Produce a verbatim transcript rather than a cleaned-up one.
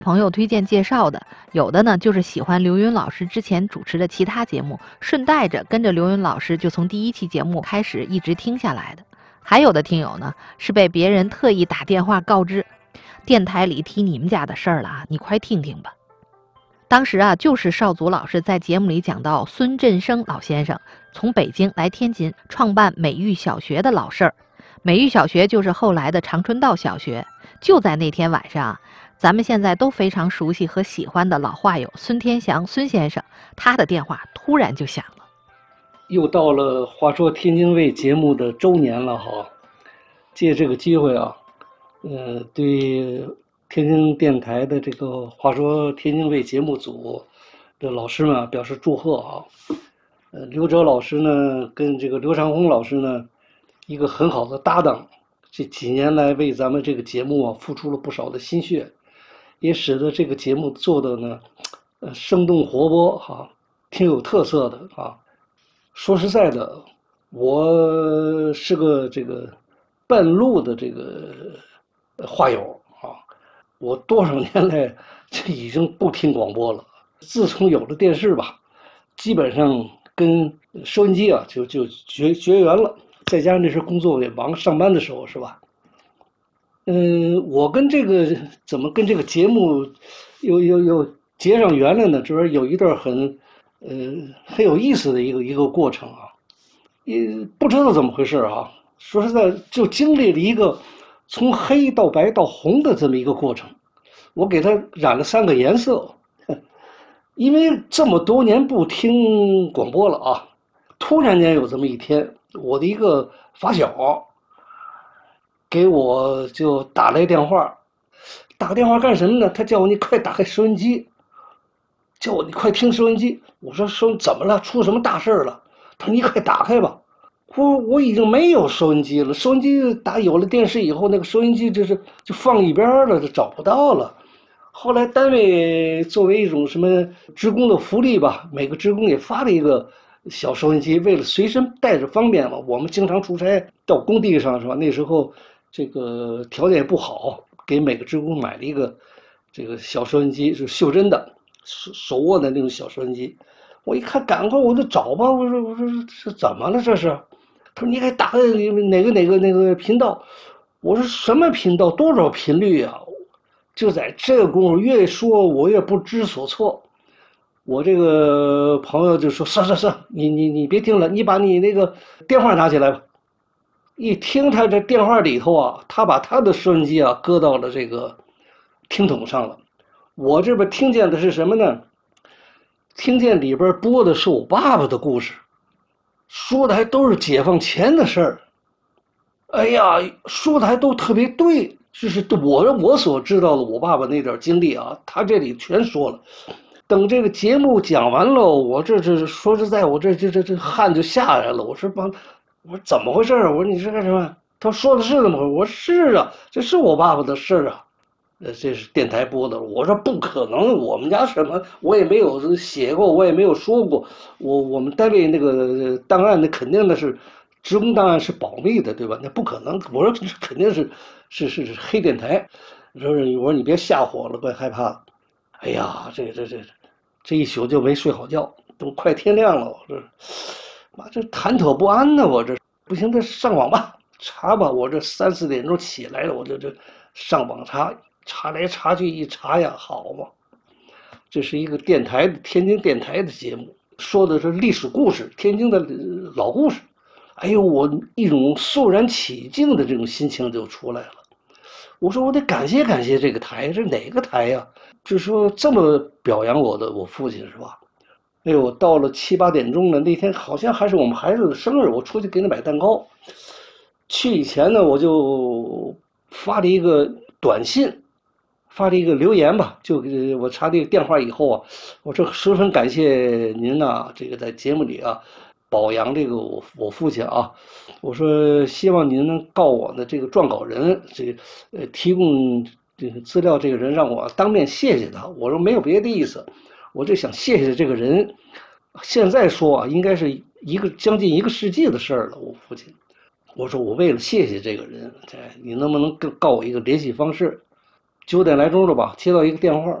朋友推荐介绍的，有的呢就是喜欢刘云老师之前主持的其他节目，顺带着跟着刘云老师就从第一期节目开始一直听下来的。还有的听友呢是被别人特意打电话告知，电台里提你们家的事儿了啊，你快听听吧。当时啊，就是少祖老师在节目里讲到孙振生老先生从北京来天津创办美育小学的老事儿。美育小学就是后来的长春道小学。就在那天晚上，咱们现在都非常熟悉和喜欢的老画友孙天祥孙先生，他的电话突然就响了。 又到了话说天津卫节目的周年了哈，借这个机会啊，呃，对天津电台的这个话说天津卫节目组的老师们表示祝贺啊。呃，刘哲老师呢跟这个刘长红老师呢，一个很好的搭档，这几年来为咱们这个节目啊付出了不少的心血，也使得这个节目做的呢，呃，生动活泼哈，挺有特色的啊。说实在的，我是个这个半路的这个话友啊，我多少年来这已经不听广播了。自从有了电视吧，基本上跟收音机啊就就绝绝缘了。再加上那时候工作也忙，上班的时候是吧？嗯，我跟这个怎么跟这个节目又又又结上缘了呢？就是有一段很呃很有意思的一个一个过程啊，也不知道怎么回事啊。说实在，就经历了一个从黑到白到红的这么一个过程。我给它染了三个颜色，因为这么多年不听广播了啊，突然间有这么一天，我的一个发小给我就打来电话，打个电话干什么呢？他叫我你快打开收音机，叫我你快听收音机。我说收怎么了？出什么大事了？他说你快打开吧。我我已经没有收音机了，收音机打有了电视以后，那个收音机就是就放一边了，就找不到了。后来单位作为一种什么职工的福利吧，每个职工也发了一个小收音机，为了随身带着方便嘛。我们经常出差到工地上是吧？那时候这个条件也不好，给每个职工买了一个这个小收音机，是袖珍的手手握的那种小收音机。我一看，赶快我就找吧。我说我说这怎么了这是？他说你给打开哪个哪个那个频道。我说什么频道？多少频率啊？就在这个功夫，越说我越不知所措。我这个朋友就说：“算算算，你你你别听了，你把你那个电话拿起来吧。”一听他这电话里头啊，他把他的收音机啊搁到了这个听筒上了。我这边听见的是什么呢？听见里边播的是我爸爸的故事，说的还都是解放前的事儿。哎呀，说的还都特别对。就是我我所知道的我爸爸那点经历啊，他这里全说了。等这个节目讲完了，我这这说实在，我这这这这汗就下来了。我说帮，我说怎么回事啊？我说你是干什么？他说的是怎么回事？我说是啊，这是我爸爸的事啊。呃，这是电台播的。我说不可能，我们家什么我也没有写过，我也没有说过。我我们单位那个档案，那肯定的是。职工档案是保密的，对吧？那不可能。我说肯定是是是是黑电台。说是我说你别吓唬我了，怪害怕。哎呀，这这这这一宿就没睡好觉，都快天亮了。我这妈这忐忑不安呢，我这不行，这上网吧查吧。我这三四点钟起来了，我这这上网查，查来查去一查呀，好嘛，这是一个电台的天津电台的节目，说的是历史故事，天津的老故事。哎呦，我一种肃然起敬的这种心情就出来了。我说我得感谢感谢这个台，这哪个台呀？就是说这么表扬我的我父亲是吧？哎呦，到了七八点钟了，那天好像还是我们孩子的生日，我出去给他买蛋糕。去以前呢，我就发了一个短信，发了一个留言吧，就我查这个电话以后啊，我说十分感谢您呐、啊，这个在节目里啊。保扬这个我我父亲啊，我说希望您能告我的这个撰稿人，这个呃提供这个资料这个人，让我当面谢谢他。我说没有别的意思，我就想谢谢这个人。现在说啊，应该是一个将近一个世纪的事儿了。我父亲，我说我为了谢谢这个人，这你能不能告我一个联系方式？ 九点来钟了吧，接到一个电话。